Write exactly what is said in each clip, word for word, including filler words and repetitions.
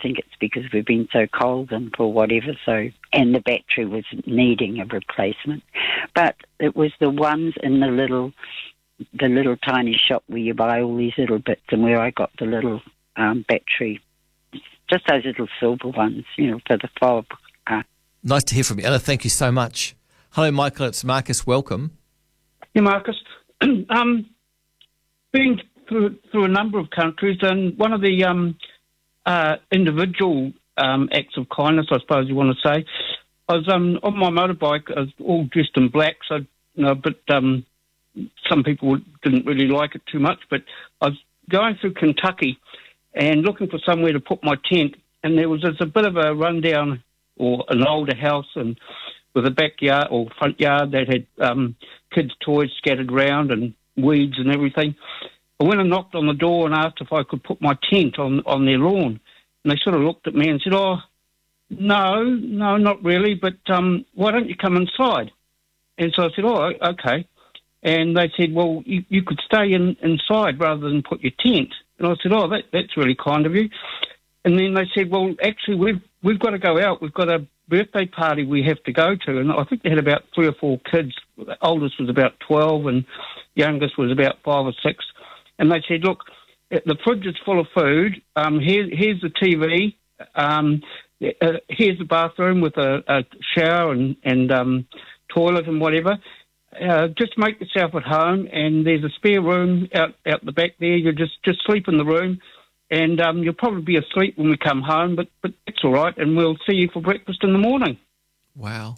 think it's because we've been so cold and for whatever, so, and the battery was needing a replacement. But it was the ones in the little, the little tiny shop where you buy all these little bits, and where I got the little um, battery, just those little silver ones, you know, for the fob. Uh, Nice to hear from you, Ella. Thank you so much. Hello, Michael. It's Marcus. Welcome. Yeah, Marcus. um, been through, through a number of countries, and one of the um, uh, individual um, acts of kindness, I suppose you want to say, I was um, on my motorbike. I was all dressed in black, so you know, but um, some people didn't really like it too much. But I was going through Kentucky and looking for somewhere to put my tent, and there was just a bit of a rundown or an older house and with a backyard or front yard that had um, kids' toys scattered around and weeds and everything. I went and knocked on the door and asked if I could put my tent on, on their lawn. And they sort of looked at me and said, oh, no, no, not really, but um, why don't you come inside? And so I said, oh, okay. And they said, well, you, you could stay in, inside rather than put your tent. And I said, oh, that, that's really kind of you. And then they said, well, actually, we've we've got to go out. We've got a birthday party we have to go to. And I think they had about three or four kids. The oldest was about twelve and youngest was about five or six. And they said, look, the fridge is full of food. Um, here, here's the T V. Um, uh, here's the bathroom with a, a shower and, and um, toilet and whatever. Uh, just make yourself at home, and there's a spare room out, out the back there. You just, just sleep in the room. And um, you'll probably be asleep when we come home, but, but it's all right, and we'll see you for breakfast in the morning. Wow.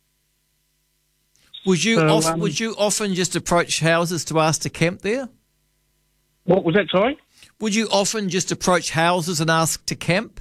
Would you, so, off, um, would you often just approach houses to ask to camp there? What was that, sorry? Would you often just approach houses and ask to camp?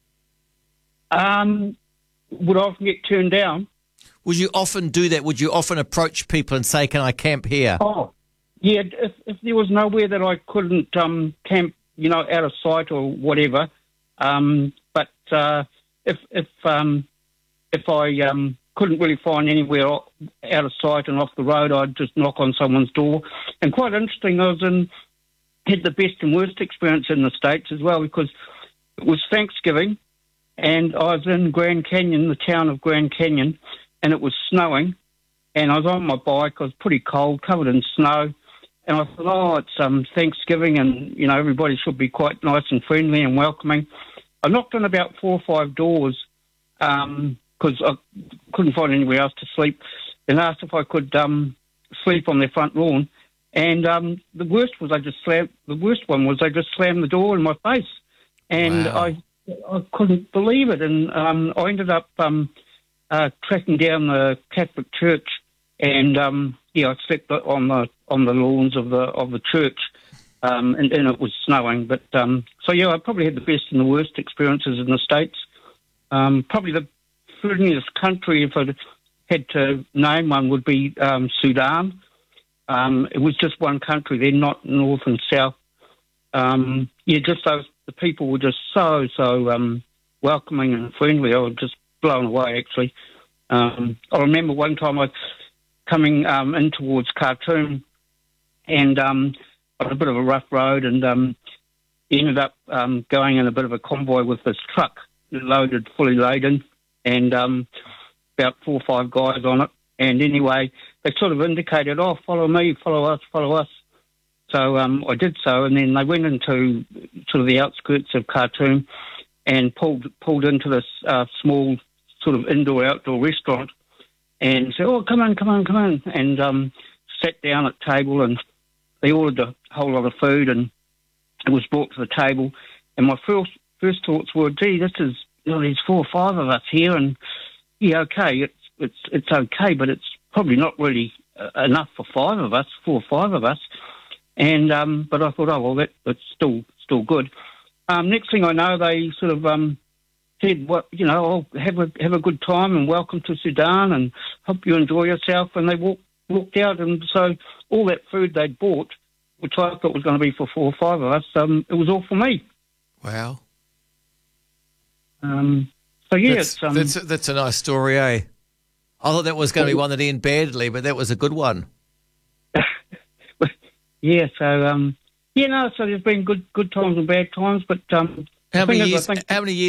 Um, would I often get turned down? Would you often do that? Would you often approach people and say, can I camp here? Oh, yeah, if, if there was nowhere that I couldn't um, camp, you know, out of sight or whatever. Um, but uh, if if um, if I um, couldn't really find anywhere out of sight and off the road, I'd just knock on someone's door. And quite interesting, I was in had the best and worst experience in the States as well, because it was Thanksgiving, and I was in Grand Canyon, the town of Grand Canyon, and it was snowing, and I was on my bike. I was pretty cold, covered in snow. And I thought, oh, it's um, Thanksgiving and, you know, everybody should be quite nice and friendly and welcoming. I knocked on about four or five doors because um, I couldn't find anywhere else to sleep, and asked if I could um, sleep on their front lawn. And um, the worst was I just slammed, the worst one was I just slammed the door in my face. And Wow. I I couldn't believe it. And um, I ended up um, uh, tracking down the Catholic Church, and um, yeah, I slept on the on the lawns of the of the church, um, and, and it was snowing. But um, so yeah, I probably had the best and the worst experiences in the States. Um, probably the friendliest country, if I had to name one, would be um, Sudan. Um, it was just one country. They're not north and south. Um, yeah, just those the people were just so so um, welcoming and friendly. I was just blown away, actually. Um, I remember one time I was coming um, in towards Khartoum, and um, on a bit of a rough road, and um, ended up um, going in a bit of a convoy with this truck loaded, fully laden, and um, about four or five guys on it. And anyway, they sort of indicated, oh, follow me, follow us, follow us. So um, I did so, and then they went into sort of the outskirts of Khartoum and pulled pulled into this uh, small sort of indoor-outdoor restaurant, and said, oh, come on, come on, come on, and um, sat down at table, and they ordered a whole lot of food, and it was brought to the table. And my first first thoughts were, gee, this is, you know, there's four or five of us here, and yeah, okay, it's it's it's okay, but it's probably not really uh, enough for five of us, four or five of us. And um, but I thought, oh well, that, that's still still good. Um, next thing I know, they sort of um, said, "What you know, oh, have a have a good time and welcome to Sudan and hope you enjoy yourself." And they walked walked out, and so all that food they'd bought, which I thought was going to be for four or five of us, um, it was all for me. Wow. Um, so yeah, that's, it's, um, that's that's a nice story, eh? I thought that was going to be one that ended badly, but that was a good one. Yeah, so um, yeah, no, so there's been good good times and bad times, but um, How the thing many is, years? I think How many years?